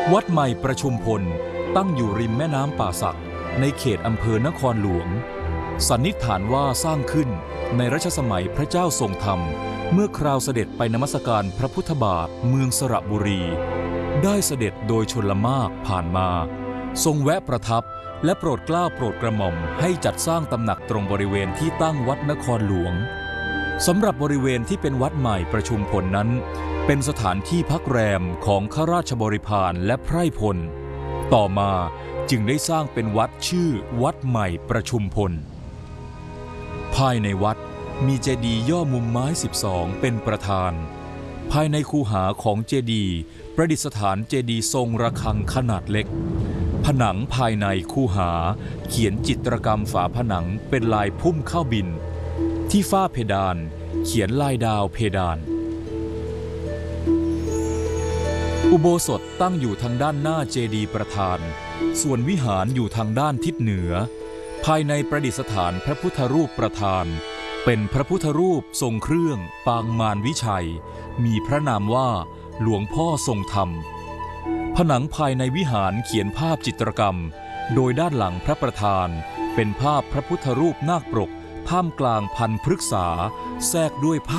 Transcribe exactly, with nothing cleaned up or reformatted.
วัดใหม่ประชุมพลตั้งอยู่ริมแม่น้ำป่าสักในเขตอำเภอนครหลวงสันนิษฐานว่าสร้างขึ้นในรัชสมัยพระเจ้าทรงธรรมเมื่อคราวเสด็จไปนมัสการพระพุทธบาทเมืองสระบุรีได้เสด็จโดยชลมารผ่านมาทรงแวะประทับและโปรดเกล้าโปรดกระหม่อมให้จัดสร้างตำหนักตรงบริเวณที่ตั้งวัดนครหลวงสำหรับบริเวณที่เป็นวัดใหม่ประชุมพลนั้นเป็นสถานที่พักแรมของข้าราชบริพารและไพร่พลต่อมาจึงได้สร้างเป็นวัดชื่อวัดใหม่ประชุมพลภายในวัดมีเจดีย์ย่อมุมไม้สิบสองเป็นประธานภายในคูหาของเจดีย์ประดิษฐานเจดีย์ทรงระฆังขนาดเล็กผนังภายในคูหาเขียนจิตรกรรมฝาผนังเป็นลายพุ่มข้าวบินที่ฝ้าเพดานเขียนลายดาวเพดานอุโบสถตั้งอยู่ทางด้านหน้าเจดีย์ประธานส่วนวิหารอยู่ทางด้านทิศเหนือภายในประดิษฐานพระพุทธรูปประธานเป็นพระพุทธรูปทรงเครื่องปางมารวิชัยมีพระนามว่าหลวงพ่อทรงธรรมผนังภายในวิหารเขียนภาพจิตรกรรมโดยด้านหลังพระประธานเป็นภาพพระพุทธรูปนาคปรกท่ามกลางพันพฤกษาแทรกด้วยภาพ